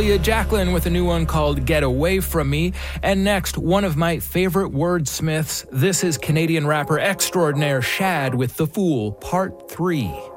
Jacqueline with a new one called Get Away From Me. And next, one of my favorite wordsmiths. This is Canadian rapper extraordinaire Shad with The Fool, Part 3.